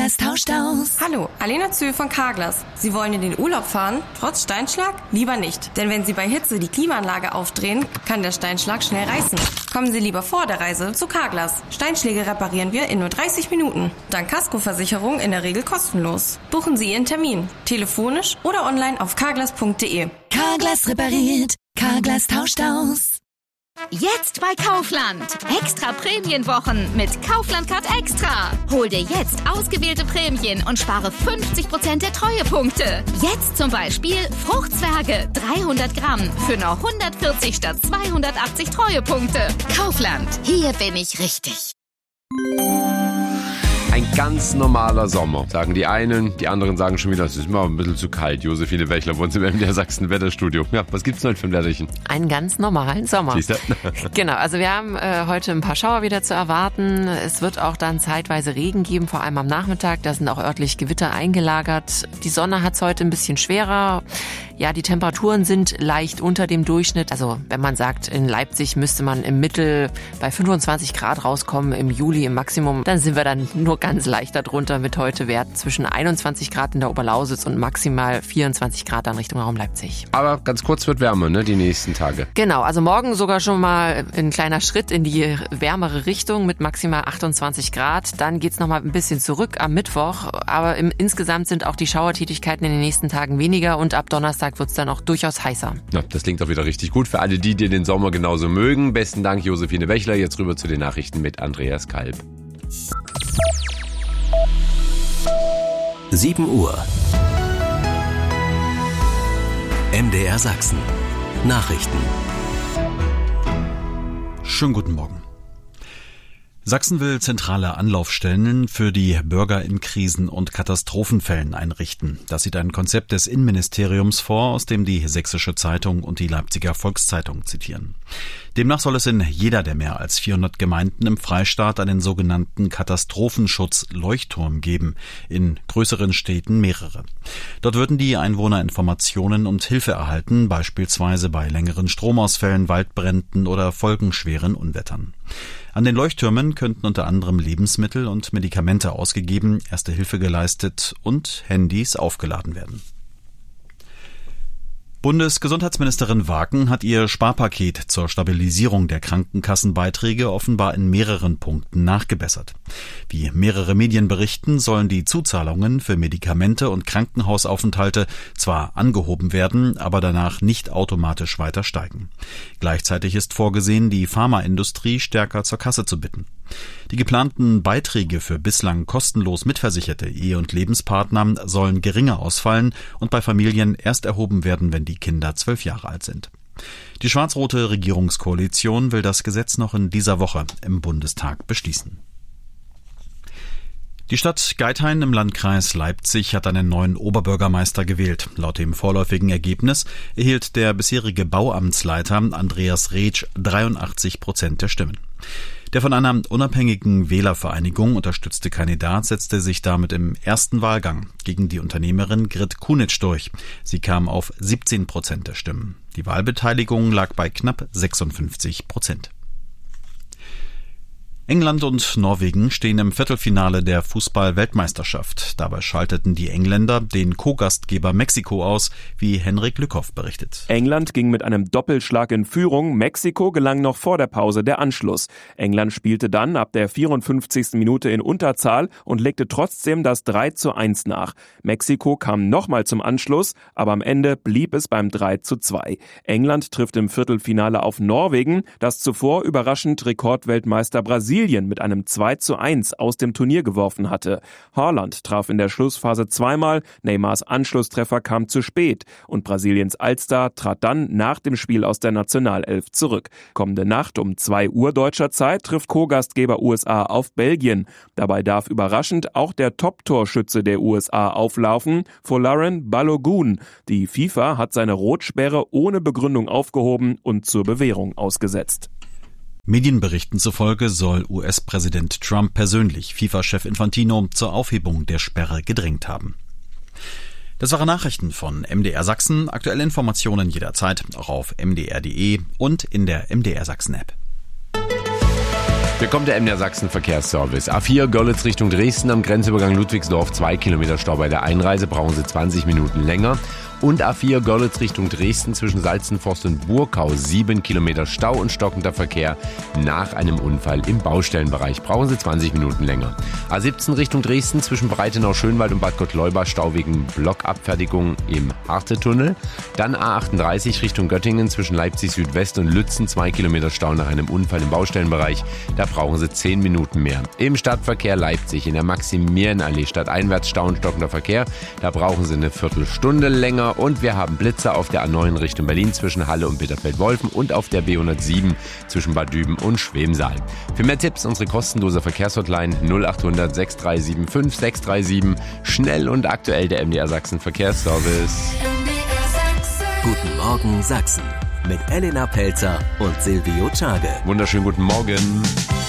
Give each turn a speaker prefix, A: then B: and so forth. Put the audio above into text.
A: Carglass tauscht aus.
B: Hallo, Alena Zöhl von Carglass. Sie wollen in den Urlaub fahren? Trotz Steinschlag? Lieber nicht. Denn wenn Sie bei Hitze die Klimaanlage aufdrehen, kann der Steinschlag schnell reißen. Kommen Sie lieber vor der Reise zu Carglass. Steinschläge reparieren wir in nur 30 Minuten. Dank Kaskoversicherung in der Regel kostenlos. Buchen Sie Ihren Termin. Telefonisch oder online auf carglass.de.
A: Carglass repariert. Carglass tauscht aus.
C: Jetzt bei Kaufland. Extra Prämienwochen mit Kaufland Card Extra. Hol dir jetzt ausgewählte Prämien und spare 50% der Treuepunkte. Jetzt zum Beispiel Fruchtzwerge 300 Gramm für nur 140 statt 280 Treuepunkte. Kaufland. Hier bin ich richtig.
D: Ein ganz normaler Sommer, sagen die einen. Die anderen sagen schon wieder, es ist immer ein bisschen zu kalt. Josephine Bächler wohnt im MDR Sachsen Wetterstudio. Ja, was gibt's heute für ein Wetterchen?
E: Einen ganz normalen Sommer.
D: Siehst du?
E: Genau, also wir haben heute ein paar Schauer wieder zu erwarten. Es wird auch dann zeitweise Regen geben, vor allem am Nachmittag. Da sind auch örtlich Gewitter eingelagert. Die Sonne hat's heute ein bisschen schwerer. Ja, die Temperaturen sind leicht unter dem Durchschnitt. Also wenn man sagt, in Leipzig müsste man im Mittel bei 25 Grad rauskommen, im Juli im Maximum, dann sind wir dann nur ganz leicht darunter mit heute Werten zwischen 21 Grad in der Oberlausitz und maximal 24 Grad dann Richtung Raum Leipzig.
D: Aber ganz kurz wird wärmer, ne, die nächsten Tage.
E: Genau, also morgen sogar schon mal ein kleiner Schritt in die wärmere Richtung mit maximal 28 Grad. Dann geht's nochmal ein bisschen zurück am Mittwoch. Aber insgesamt sind auch die Schauertätigkeiten in den nächsten Tagen weniger und ab Donnerstag wird's dann auch durchaus heißer.
D: Ja, das klingt doch wieder richtig gut für alle die den Sommer genauso mögen. Besten Dank, Josephine Bächler. Jetzt rüber zu den Nachrichten mit Andreas Kalb.
F: 7 Uhr. MDR Sachsen. Nachrichten.
G: Schönen guten Morgen. Sachsen will zentrale Anlaufstellen für die Bürger in Krisen- und Katastrophenfällen einrichten. Das sieht ein Konzept des Innenministeriums vor, aus dem die Sächsische Zeitung und die Leipziger Volkszeitung zitieren. Demnach soll es in jeder der mehr als 400 Gemeinden im Freistaat einen sogenannten Katastrophenschutz-Leuchtturm geben, in größeren Städten mehrere. Dort würden die Einwohner Informationen und Hilfe erhalten, beispielsweise bei längeren Stromausfällen, Waldbränden oder folgenschweren Unwettern. An den Leuchttürmen könnten unter anderem Lebensmittel und Medikamente ausgegeben, Erste Hilfe geleistet und Handys aufgeladen werden. Bundesgesundheitsministerin Waken hat ihr Sparpaket zur Stabilisierung der Krankenkassenbeiträge offenbar in mehreren Punkten nachgebessert. Wie mehrere Medien berichten, sollen die Zuzahlungen für Medikamente und Krankenhausaufenthalte zwar angehoben werden, aber danach nicht automatisch weiter steigen. Gleichzeitig ist vorgesehen, die Pharmaindustrie stärker zur Kasse zu bitten. Die geplanten Beiträge für bislang kostenlos mitversicherte Ehe- und Lebenspartner sollen geringer ausfallen und bei Familien erst erhoben werden, wenn die Kinder 12 Jahre alt sind. Die schwarz-rote Regierungskoalition will das Gesetz noch in dieser Woche im Bundestag beschließen. Die Stadt Geithain im Landkreis Leipzig hat einen neuen Oberbürgermeister gewählt. Laut dem vorläufigen Ergebnis erhielt der bisherige Bauamtsleiter Andreas Retsch 83% der Stimmen. Der von einer unabhängigen Wählervereinigung unterstützte Kandidat setzte sich damit im ersten Wahlgang gegen die Unternehmerin Grit Kunitsch durch. Sie kam auf 17% der Stimmen. Die Wahlbeteiligung lag bei knapp 56%. England und Norwegen stehen im Viertelfinale der Fußball-Weltmeisterschaft. Dabei schalteten die Engländer den Co-Gastgeber Mexiko aus, wie Henrik Lückhoff berichtet.
H: England ging mit einem Doppelschlag in Führung. Mexiko gelang noch vor der Pause der Anschluss. England spielte dann ab der 54. Minute in Unterzahl und legte trotzdem das 3:1 nach. Mexiko kam nochmal zum Anschluss, aber am Ende blieb es beim 3:2. England trifft im Viertelfinale auf Norwegen, das zuvor überraschend Rekordweltmeister Brasilien mit einem 2:1 aus dem Turnier geworfen hatte. Haaland traf in der Schlussphase zweimal, Neymars Anschlusstreffer kam zu spät und Brasiliens Allstar trat dann nach dem Spiel aus der Nationalelf zurück. Kommende Nacht um 2 Uhr deutscher Zeit trifft Co-Gastgeber USA auf Belgien. Dabei darf überraschend auch der Top-Torschütze der USA auflaufen, Folarin Balogun. Die FIFA hat seine Rotsperre ohne Begründung aufgehoben und zur Bewährung ausgesetzt.
G: Medienberichten zufolge soll US-Präsident Trump persönlich FIFA-Chef Infantino zur Aufhebung der Sperre gedrängt haben. Das waren Nachrichten von MDR Sachsen. Aktuelle Informationen jederzeit auch auf mdr.de und in der MDR Sachsen-App.
D: Hier kommt der MDR Sachsen Verkehrsservice. A4 Görlitz Richtung Dresden am Grenzübergang Ludwigsdorf 2 Kilometer Stau bei der Einreise, brauchen Sie 20 Minuten länger. Und A4 Görlitz Richtung Dresden zwischen Salzenforst und Burkau 7 Kilometer Stau und stockender Verkehr nach einem Unfall im Baustellenbereich. Brauchen Sie 20 Minuten länger. A17 Richtung Dresden zwischen Breitenau-Schönwald und Bad Gottleuba Stau wegen Blockabfertigung im Hartetunnel. Dann A38 Richtung Göttingen zwischen Leipzig Südwest und Lützen 2 Kilometer Stau nach einem Unfall im Baustellenbereich. Da brauchen Sie 10 Minuten mehr. Im Stadtverkehr Leipzig in der Maximilianallee stadteinwärts Stau und stockender Verkehr. Da brauchen Sie eine Viertelstunde länger. Und wir haben Blitzer auf der A9 Richtung Berlin zwischen Halle und Bitterfeld-Wolfen und auf der B107 zwischen Bad Düben und Schwemsaal. Für mehr Tipps unsere kostenlose Verkehrshotline 0800 6375 637. Schnell und aktuell der MDR Sachsen Verkehrsservice.
F: Guten Morgen Sachsen mit Elena Pelzer und Silvio Czage.
D: Wunderschönen guten Morgen.